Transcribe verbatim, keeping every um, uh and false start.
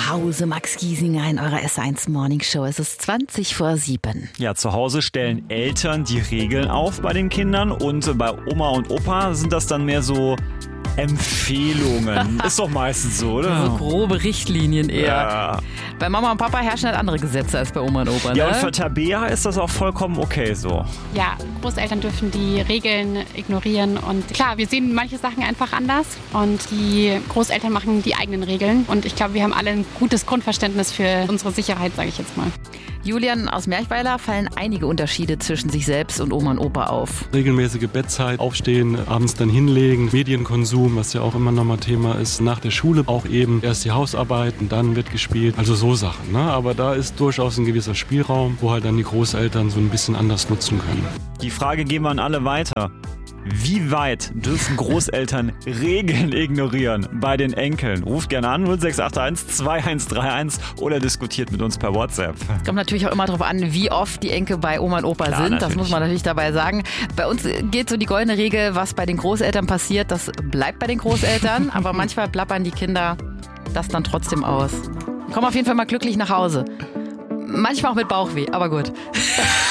Hause, Max Giesinger in eurer S eins Morning Show. Es ist zwanzig vor sieben. Ja, zu Hause stellen Eltern die Regeln auf bei den Kindern und bei Oma und Opa sind das dann mehr so Empfehlungen. Ist doch meistens so, oder? So grobe Richtlinien eher. Ja. Bei Mama und Papa herrschen halt andere Gesetze als bei Oma und Opa, ne? Ja, und für Tabea ist das auch vollkommen okay so. Ja, Großeltern dürfen die Regeln ignorieren und klar, wir sehen manche Sachen einfach anders und die Großeltern machen die eigenen Regeln und ich glaube, wir haben alle ein gutes Grundverständnis für unsere Sicherheit, sage ich jetzt mal. Julian aus Merchweiler, fallen einige Unterschiede zwischen sich selbst und Oma und Opa auf. Regelmäßige Bettzeit, aufstehen, abends dann hinlegen, Medienkonsum, was ja auch immer nochmal Thema ist. Nach der Schule auch eben erst die Hausarbeit und dann wird gespielt. Also so Sachen, ne? Aber da ist durchaus ein gewisser Spielraum, wo halt dann die Großeltern so ein bisschen anders nutzen können. Die Frage geben wir an alle weiter. Wie weit dürfen Großeltern Regeln ignorieren bei den Enkeln? Ruft gerne an null sechs acht eins zwei eins drei eins oder diskutiert mit uns per WhatsApp. Kommt natürlich auch immer darauf an, wie oft die Enkel bei Oma und Opa Klar, sind. natürlich. Das muss man natürlich dabei sagen. Bei uns geht so die goldene Regel, was bei den Großeltern passiert, das bleibt bei den Großeltern. Aber manchmal plappern die Kinder das dann trotzdem aus. Kommen auf jeden Fall mal glücklich nach Hause. Manchmal auch mit Bauchweh, aber gut.